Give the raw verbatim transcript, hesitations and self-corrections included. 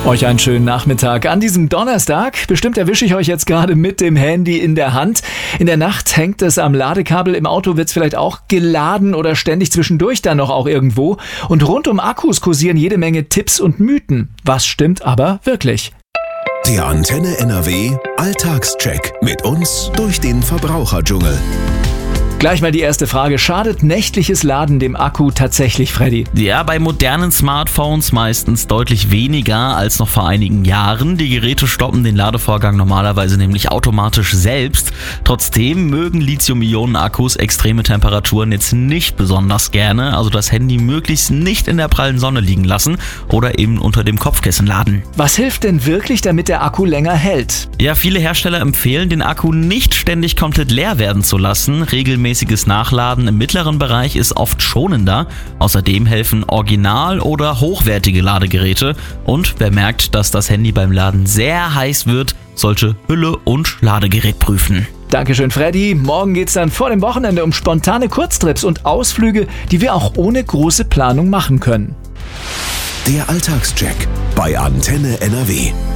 Euch einen schönen Nachmittag an diesem Donnerstag. Bestimmt erwische ich euch jetzt gerade mit dem Handy in der Hand. In der Nacht hängt es am Ladekabel, im Auto wird es vielleicht auch geladen oder ständig zwischendurch dann noch auch irgendwo. Und rund um Akkus kursieren jede Menge Tipps und Mythen. Was stimmt aber wirklich? Der Antenne N R W Alltagscheck mit uns durch den Verbraucherdschungel. Gleich mal die erste Frage. Schadet nächtliches Laden dem Akku tatsächlich, Freddy? Ja, bei modernen Smartphones meistens deutlich weniger als noch vor einigen Jahren. Die Geräte stoppen den Ladevorgang normalerweise nämlich automatisch selbst. Trotzdem mögen Lithium-Ionen-Akkus extreme Temperaturen jetzt nicht besonders gerne. Also das Handy möglichst nicht in der prallen Sonne liegen lassen oder eben unter dem Kopfkissen laden. Was hilft denn wirklich, damit der Akku länger hält? Ja, viele Hersteller empfehlen, den Akku nicht ständig komplett leer werden zu lassen. Regelmäßiges Nachladen im mittleren Bereich ist oft schonender. Außerdem helfen original- oder hochwertige Ladegeräte. Und wer merkt, dass das Handy beim Laden sehr heiß wird, sollte Hülle und Ladegerät prüfen. Dankeschön, Freddy. Morgen geht's dann vor dem Wochenende um spontane Kurztrips und Ausflüge, die wir auch ohne große Planung machen können. Der Alltagscheck bei Antenne N R W.